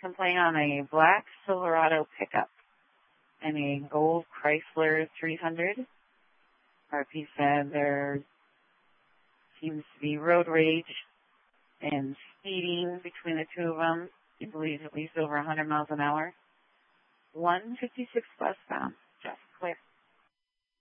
complaint on a black Silverado pickup and a gold Chrysler 300. RP said there seems to be road rage and speeding between the two of them. He believes at least over 100 miles an hour. 156 westbound. Just clear.